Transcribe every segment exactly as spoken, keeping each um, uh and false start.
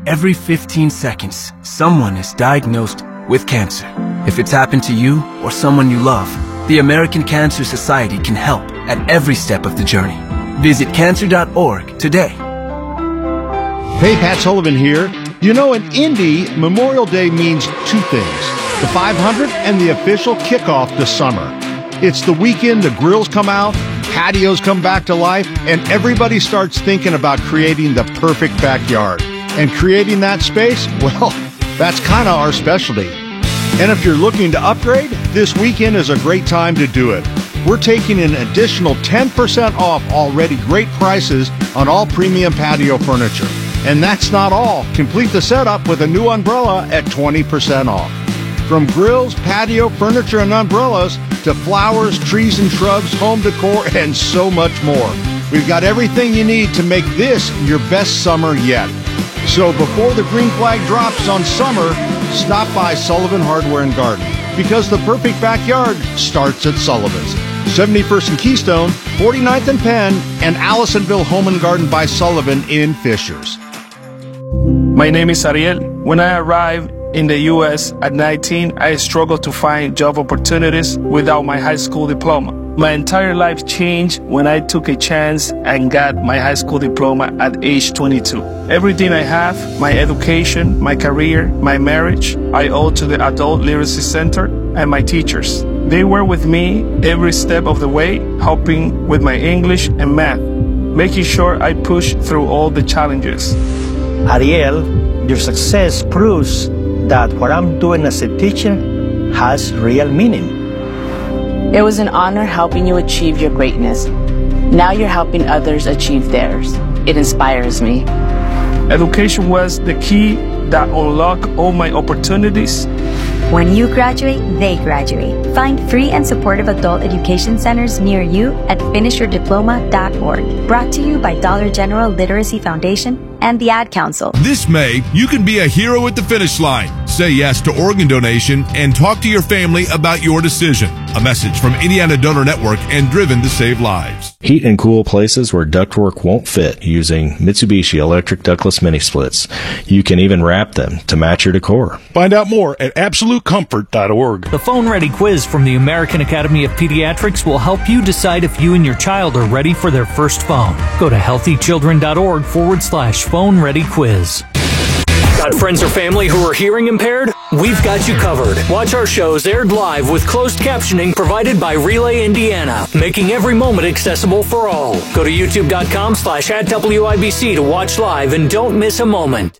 every fifteen seconds, someone is diagnosed with cancer. If it's happened to you or someone you love, the American Cancer Society can help at every step of the journey. Visit cancer dot org today. Hey, Pat Sullivan here. You know, in Indy, Memorial Day means two things. The five hundred and the official kickoff to summer. It's the weekend, the grills come out, patios come back to life, and everybody starts thinking about creating the perfect backyard. And creating that space, well, that's kind of our specialty. And if you're looking to upgrade, this weekend is a great time to do it. We're taking an additional ten percent off already great prices on all premium patio furniture. And that's not all. Complete the setup with a new umbrella at twenty percent off. From grills, patio, furniture, and umbrellas to flowers, trees and shrubs, home decor, and so much more. We've got everything you need to make this your best summer yet. So before the green flag drops on summer, stop by Sullivan Hardware and Garden, because the perfect backyard starts at Sullivan's. seventy-first and Keystone, forty-ninth and Penn, and Allisonville Home and Garden by Sullivan in Fishers. My name is Ariel. When I arrived in the U S at nineteen, I struggled to find job opportunities without my high school diploma. My entire life changed when I took a chance and got my high school diploma at age twenty-two. Everything I have, my education, my career, my marriage, I owe to the Adult Literacy Center and my teachers. They were with me every step of the way, helping with my English and math, making sure I pushed through all the challenges. Ariel, your success proves that what I'm doing as a teacher has real meaning. It was an honor helping you achieve your greatness. Now you're helping others achieve theirs. It inspires me. Education was the key that unlocked all my opportunities. When you graduate, they graduate. Find free and supportive adult education centers near you at finish your diploma dot org. Brought to you by Dollar General Literacy Foundation and the Ad Council. This May, you can be a hero at the finish line. Say yes to organ donation and talk to your family about your decision. A message from Indiana Donor Network and Driven to Save Lives. Heat and cool places where ductwork won't fit using Mitsubishi electric ductless mini splits. You can even wrap them to match your decor. Find out more at absolute comfort dot org. The Phone Ready quiz from the American Academy of Pediatrics will help you decide if you and your child are ready for their first phone. Go to healthy children dot org forward slash phone ready quiz. Got friends or family who are hearing impaired? We've got you covered. Watch our shows aired live with closed captioning provided by Relay Indiana, making every moment accessible for all. Go to youtube dot com slash at W I B C to watch live and don't miss a moment.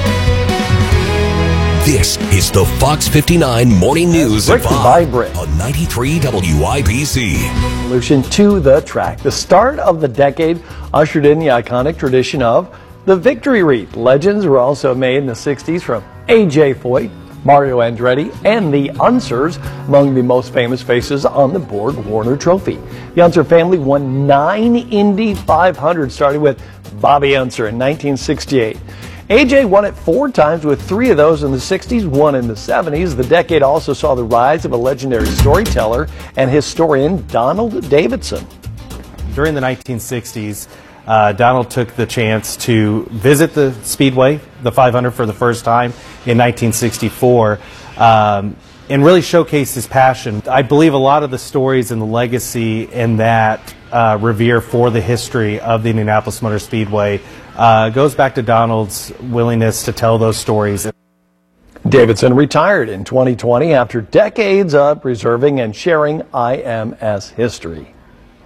This is the Fox fifty-nine Morning News Brick by brick on ninety-three W I B C. Solution to the track. The start of the decade ushered in the iconic tradition of the Victory Wreath. Legends were also made in the sixties from A J Foyt, Mario Andretti, and the Unsers, among the most famous faces on the Borg Warner Trophy. The Unser family won nine Indy five hundred, starting with Bobby Unser in nineteen sixty-eight. A J won it four times, with three of those in the sixties, one in the seventies. The decade also saw the rise of a legendary storyteller and historian, Donald Davidson. During the nineteen sixties, uh, Donald took the chance to visit the Speedway, the five hundred, for the first time in nineteen sixty-four, um, and really showcased his passion. I believe a lot of the stories and the legacy in that uh, revere for the history of the Indianapolis Motor Speedway Uh, goes back to Donald's willingness to tell those stories. Davidson retired in twenty twenty after decades of preserving and sharing I M S history.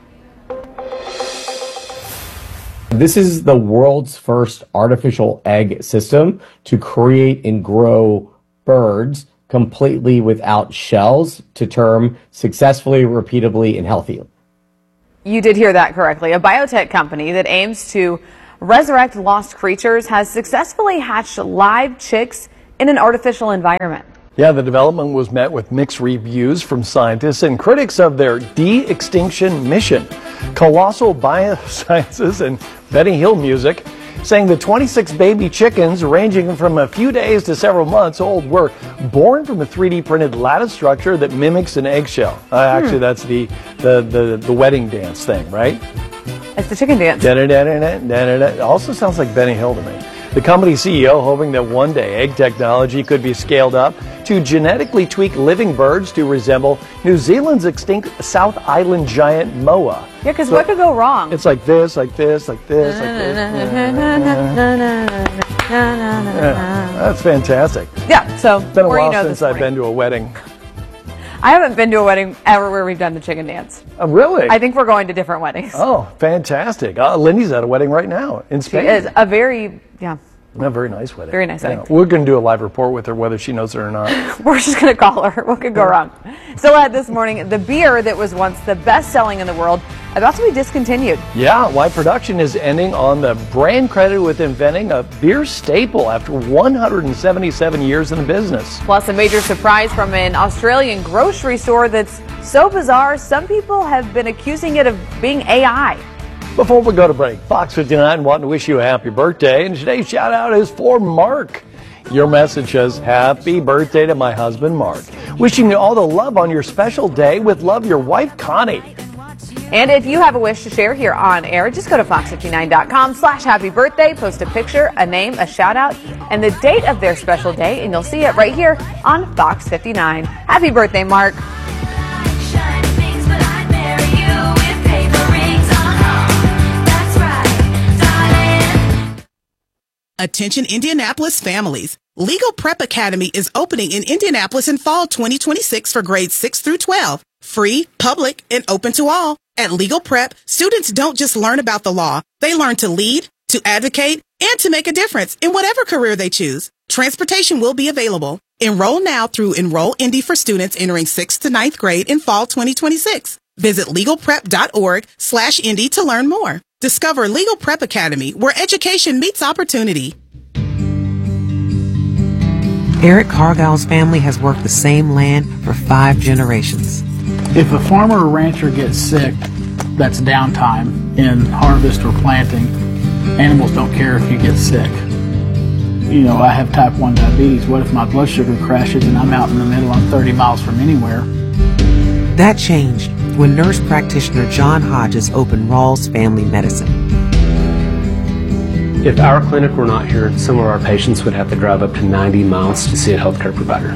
This is the world's first artificial egg system to create and grow birds completely without shells, to term successfully, repeatably, and healthy. You did hear that correctly. A biotech company that aims to resurrect lost creatures has successfully hatched live chicks in an artificial environment. Yeah, the development was met with mixed reviews from scientists and critics of their de-extinction mission. Colossal Biosciences and Benny Hill Music saying the twenty-six baby chickens, ranging from a few days to several months old, were born from a three D printed lattice structure that mimics an eggshell. Uh, actually, that's the, the, the, the wedding dance thing, right? It's the chicken dance. Da-da-da-da-da-da-da. Also sounds like Benny Hill to me. The company C E O hoping that one day egg technology could be scaled up to genetically tweak living birds to resemble New Zealand's extinct South Island giant moa. Yeah, because So what could go wrong? It's like this, like this, like this, like this. Yeah, that's fantastic. Yeah, so It's been a more you while know since this I've morning. been to a wedding. I haven't been to a wedding ever where we've done the chicken dance. Oh, really? I think we're going to different weddings. Oh, fantastic. Uh, Lindy's at a wedding right now in She Spain. is a very, yeah, A very nice wedding. Very nice wedding. Yeah. We're going to do a live report with her, whether she knows it or not. we're just going to call her. What could go wrong? Still ahead this morning, the beer that was once the best-selling in the world about to be discontinued. Yeah, why production is ending on the brand credited with inventing a beer staple after one hundred seventy-seven years in the business. Plus, a major surprise from an Australian grocery store that's so bizarre, some people have been accusing it of being A I. Before we go to break, Fox fifty-nine wanting to wish you a happy birthday, and today's shout out is for Mark. Your message says, happy birthday to my husband, Mark. Wishing you all the love on your special day. With love, your wife, Connie. And if you have a wish to share here on air, just go to fox fifty-nine dot com slash happy birthday, post a picture, a name, a shout out, and the date of their special day, and you'll see it right here on Fox fifty-nine. Happy birthday, Mark. Attention Indianapolis families. Legal Prep Academy is opening in Indianapolis in fall twenty twenty-six for grades six through twelve. Free, public, and open to all. At Legal Prep, students don't just learn about the law. They learn to lead, to advocate, and to make a difference in whatever career they choose. Transportation will be available. Enroll now through Enroll Indy for students entering sixth to ninth grade in fall twenty twenty-six. Visit legalprep.org slash Indy to learn more. Discover Legal Prep Academy, where education meets opportunity. Eric Cargill's family has worked the same land for five generations. If a farmer or rancher gets sick, that's downtime in harvest or planting. Animals don't care if you get sick. You know, I have type one diabetes. What if my blood sugar crashes and I'm out in the middle, I'm thirty miles from anywhere? That changed when nurse practitioner John Hodges opened Rawls Family Medicine. If our clinic were not here, some of our patients would have to drive up to ninety miles to see a healthcare provider.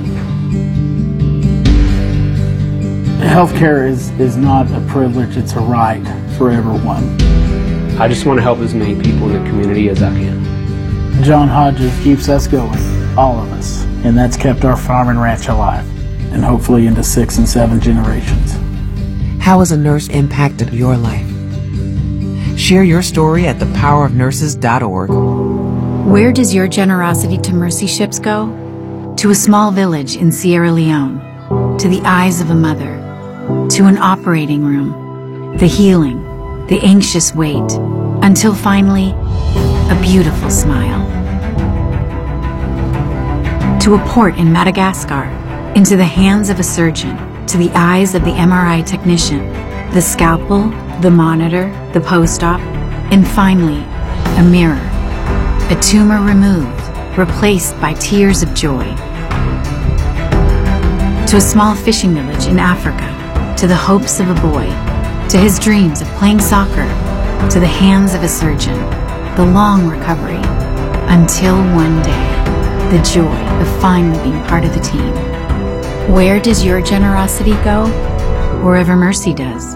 Healthcare is, is not a privilege, it's a right for everyone. I just want to help as many people in the community as I can. John Hodges keeps us going, all of us, and that's kept our farm and ranch alive, and hopefully into six and seven generations. How has a nurse impacted your life? Share your story at the power of nurses dot org. Where does your generosity to mercy ships go? To a small village in Sierra Leone, to the eyes of a mother, to an operating room, the healing, the anxious wait, until finally, a beautiful smile. To a port in Madagascar, into the hands of a surgeon, to the eyes of the M R I technician, the scalpel, the monitor, the post-op, and finally, a mirror, a tumor removed, replaced by tears of joy. To a small fishing village in Africa, to the hopes of a boy, to his dreams of playing soccer, to the hands of a surgeon, the long recovery, until one day, the joy of finally being part of the team. Where does your generosity go? Wherever mercy does.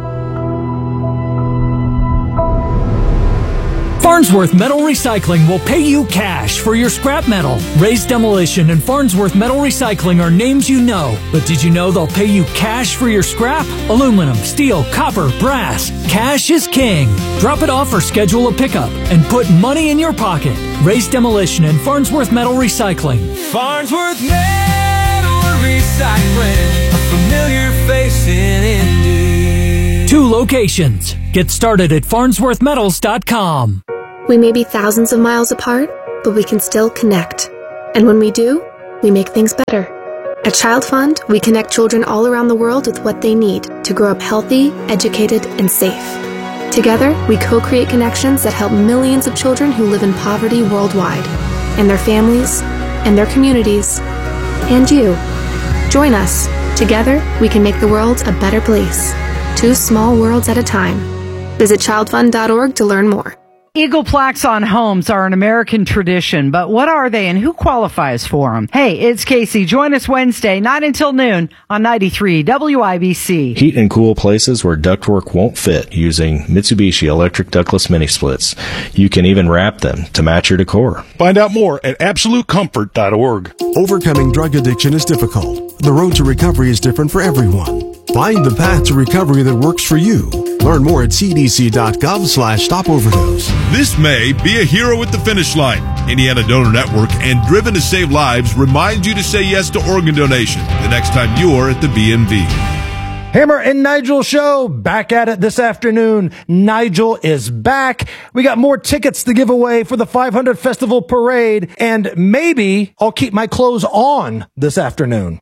Farnsworth Metal Recycling will pay you cash for your scrap metal. Raised Demolition and Farnsworth Metal Recycling are names you know, but did you know they'll pay you cash for your scrap? Aluminum, steel, copper, brass. Cash is king. Drop it off or schedule a pickup and put money in your pocket. Raised Demolition and Farnsworth Metal Recycling. Farnsworth Metal Recycling, a familiar face in Indy. Two locations. Get started at farnsworth metals dot com. We may be thousands of miles apart, but we can still connect. And when we do, we make things better. At Child Fund, we connect children all around the world with what they need to grow up healthy, educated, and safe. Together, we co-create connections that help millions of children who live in poverty worldwide, and their families, and their communities, and you. Join us. Together, we can make the world a better place. Two small worlds at a time. Visit child fund dot org to learn more. Eagle plaques on homes are an American tradition, but what are they and who qualifies for them? Hey, it's Casey. Join us Wednesday, nine until noon on ninety-three W I B C. Heat and cool places where ductwork won't fit using Mitsubishi electric ductless mini splits. You can even wrap them to match your decor. Find out more at absolute comfort dot org. Overcoming drug addiction is difficult. The road to recovery is different for everyone. Find the path to recovery that works for you. Learn more at c d c dot gov slash stop overdose. This May, be a hero at the finish line. Indiana Donor Network and Driven to Save Lives remind you to say yes to organ donation the next time you're at the B M V. Hammer and Nigel show back at it this afternoon. Nigel is back. We got more tickets to give away for the five hundred Festival Parade, and maybe I'll keep my clothes on this afternoon.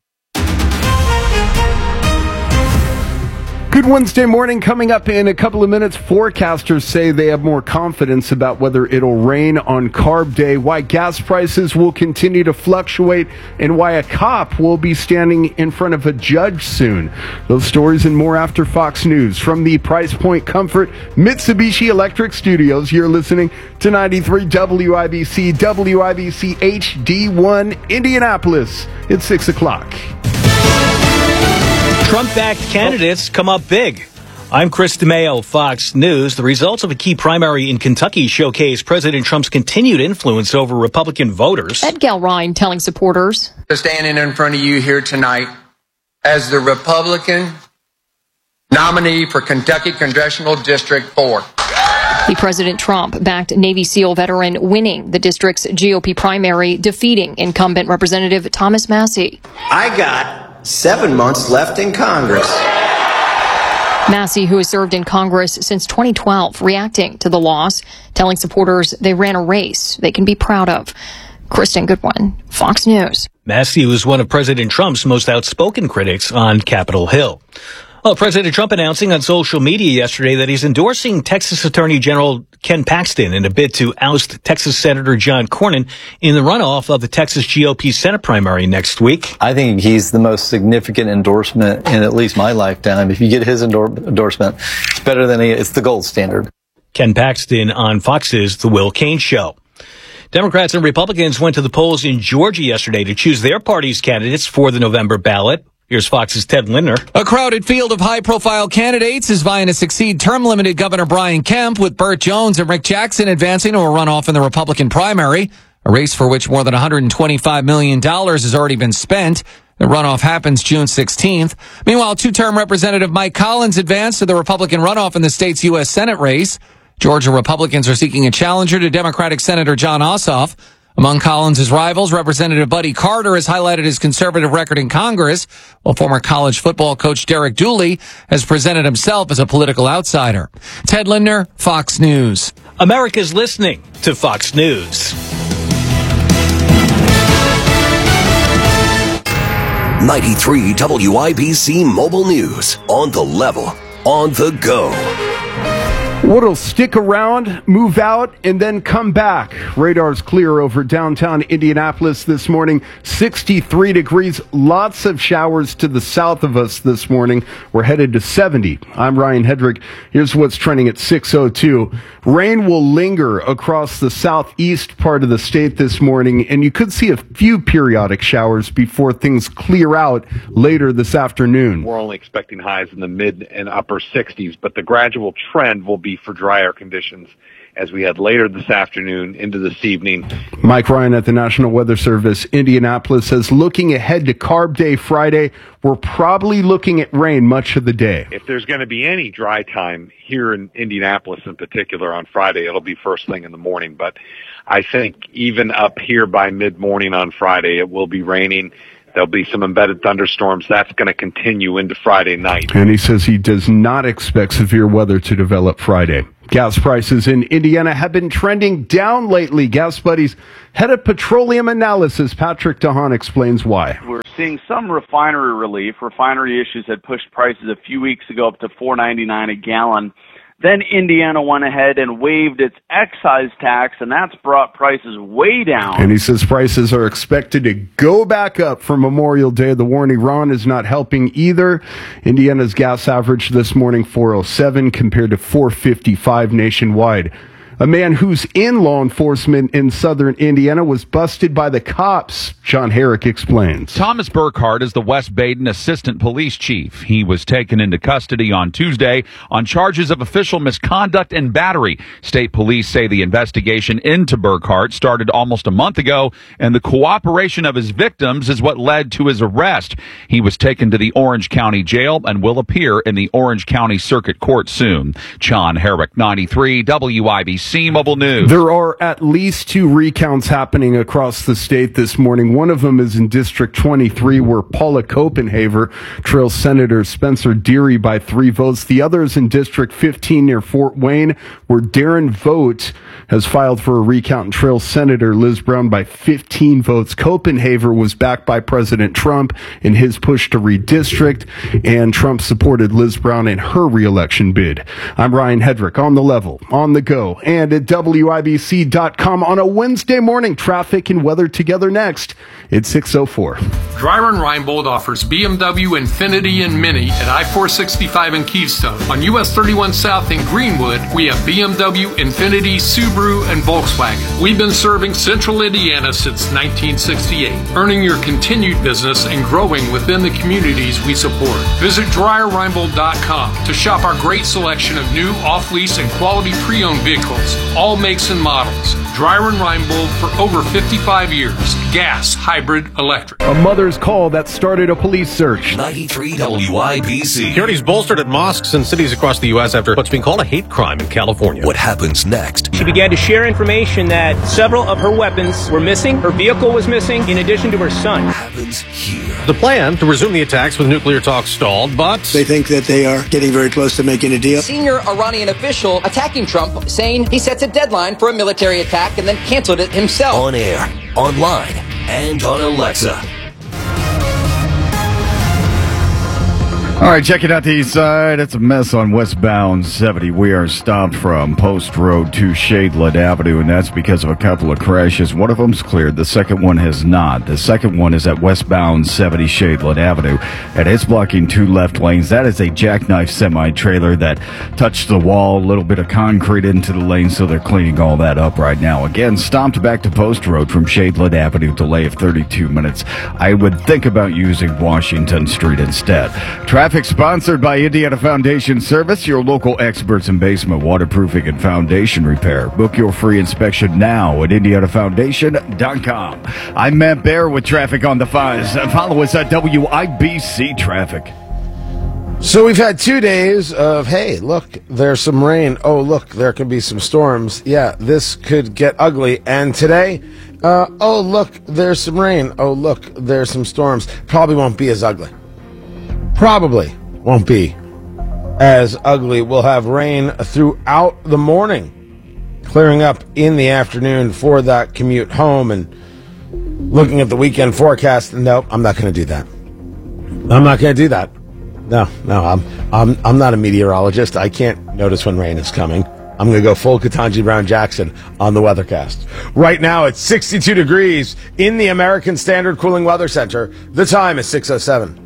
Good Wednesday morning. Coming up in a couple of minutes, forecasters say they have more confidence about whether it'll rain on Carb Day, why gas prices will continue to fluctuate, and why a cop will be standing in front of a judge soon. Those stories and more after Fox News. From the Price Point Comfort Mitsubishi Electric Studios, you're listening to ninety-three W I B C, W I B C H D one, Indianapolis. It's six o'clock. Trump-backed candidates come up big. I'm Chris DeMaio, Fox News. The results of a key primary in Kentucky showcase President Trump's continued influence over Republican voters. Ed Galrine telling supporters, standing in front of you here tonight as the Republican nominee for Kentucky Congressional District four. The President Trump-backed Navy SEAL veteran winning the district's G O P primary, defeating incumbent Representative Thomas Massie. I got seven months left in Congress. Massie, who has served in Congress since twenty twelve, reacting to the loss, telling supporters they ran a race they can be proud of. Kristen Goodwin, Fox News. Massie was one of President Trump's most outspoken critics on Capitol Hill. Well, President Trump announcing on social media yesterday that he's endorsing Texas Attorney General Ken Paxton in a bid to oust Texas Senator John Cornyn in the runoff of the Texas G O P Senate primary next week. I think he's the most significant endorsement in at least my lifetime. If you get his endor- endorsement, it's better than he, it's the gold standard. Ken Paxton on Fox's The Will Cain Show. Democrats and Republicans went to the polls in Georgia yesterday to choose their party's candidates for the November ballot. Here's Fox's Ted Lindner. A crowded field of high-profile candidates is vying to succeed term-limited Governor Brian Kemp, with Burt Jones and Rick Jackson advancing to a runoff in the Republican primary, a race for which more than one hundred twenty-five million dollars has already been spent. The runoff happens June sixteenth. Meanwhile, two-term Representative Mike Collins advanced to the Republican runoff in the state's U S Senate race. Georgia Republicans are seeking a challenger to Democratic Senator John Ossoff. Among Collins' rivals, Representative Buddy Carter has highlighted his conservative record in Congress, while former college football coach Derek Dooley has presented himself as a political outsider. Ted Lindner, Fox News. America's listening to Fox News. ninety-three W I B C Mobile News. On the level, on the go. What'll stick around, move out, and then come back? Radar's clear over downtown Indianapolis this morning. sixty-three degrees. Lots of showers to the south of us this morning. We're headed to seventy. I'm Ryan Hedrick. Here's what's trending at six oh two. Rain will linger across the southeast part of the state this morning, and you could see a few periodic showers before things clear out later this afternoon. We're only expecting highs in the mid and upper sixties, but the gradual trend will be for drier conditions as we head later this afternoon into this evening. Mike Ryan at the National Weather Service, Indianapolis, says looking ahead to Carb Day Friday, we're probably looking at rain much of the day. If there's going to be any dry time here in Indianapolis in particular on Friday, it'll be first thing in the morning. But I think even up here by mid-morning on Friday, it will be raining. There'll be some embedded thunderstorms. That's going to continue into Friday night. And he says he does not expect severe weather to develop Friday. Gas prices in Indiana have been trending down lately. Gas Buddies head of petroleum analysis, Patrick DeHaan, explains why. We're seeing some refinery relief. Refinery issues had pushed prices a few weeks ago up to four ninety-nine a gallon. Then Indiana went ahead and waived its excise tax, and that's brought prices way down. And he says prices are expected to go back up for Memorial Day. The war in Iran is not helping either. Indiana's gas average this morning, four oh seven, compared to four fifty-five nationwide. A man who's in law enforcement in southern Indiana was busted by the cops. John Herrick explains. Thomas Burkhart is the West Baden Assistant Police Chief. He was taken into custody on Tuesday on charges of official misconduct and battery. State police say the investigation into Burkhart started almost a month ago, and the cooperation of his victims is what led to his arrest. He was taken to the Orange County Jail and will appear in the Orange County Circuit Court soon. John Herrick, ninety-three W I B C Mobile News. There are at least two recounts happening across the state this morning. One of them is in District twenty-three, where Paula Copenhaver trails Senator Spencer Deary by three votes. The other is in District fifteen near Fort Wayne, where Darren Vogt has filed for a recount and trails Senator Liz Brown by fifteen votes. Copenhaver was backed by President Trump in his push to redistrict, and Trump supported Liz Brown in her reelection bid. I'm Ryan Hedrick on the level, on the go, and at W I B C dot com on a Wednesday morning. Traffic and weather together next. It's six oh four. Dryron Reinbold offers B M W, Infiniti, and Mini at I four sixty-five in Keystone. On U S thirty-one South in Greenwood, we have B M W, Infiniti, Subaru, and Volkswagen. We've been serving Central Indiana since nineteen sixty-eight, earning your continued business and growing within the communities we support. Visit Dryer Reinbold dot com to shop our great selection of new, off-lease, and quality pre-owned vehicles, all makes and models. Dryer and Reinbold for over fifty-five years. Gas, hybrid, electric. A mother's call that started a police search. ninety-three W I B C. Security's bolstered at mosques and cities across the U S after what's being called a hate crime in California. What happens next? She began to share information that several of her weapons were missing, her vehicle was missing, in addition to her son. What happens here? The plan to resume the attacks with nuclear talks stalled, but they think that they are getting very close to making a deal. Senior Iranian official attacking Trump, saying he sets a deadline for a military attack and then canceled it himself. On air, online, and on Alexa. All right, check it out the east side. It's a mess on westbound seventy. We are stopped from Post Road to Shadeland Avenue, and that's because of a couple of crashes. One of them's cleared. The second one has not. The second one is at westbound seventy Shadeland Avenue, and it's blocking two left lanes. That is a jackknife semi-trailer that touched the wall, a little bit of concrete into the lane, so they're cleaning all that up right now. Again, stopped back to Post Road from Shadeland Avenue, delay of thirty-two minutes. I would think about using Washington Street instead. Traffic sponsored by Indiana Foundation Service, your local experts in basement waterproofing and foundation repair. Book your free inspection now at Indiana Foundation dot com. I'm Matt Bear with Traffic on the Fives. Follow us at W I B C Traffic. So we've had two days of, hey, look, there's some rain. Oh, look, there could be some storms. Yeah, this could get ugly. And today, uh, oh, look, there's some rain. Oh, look, there's some storms. Probably won't be as ugly. Probably won't be as ugly. We'll have rain throughout the morning, clearing up in the afternoon for that commute home. And looking at the weekend forecast, no, I'm not going to do that. I'm not going to do that. No, no, I'm I'm I'm not a meteorologist. I can't notice when rain is coming. I'm going to go full Ketanji Brown Jackson on the weathercast. Right now, it's sixty-two degrees in the American Standard Cooling Weather Center. The time is six oh seven.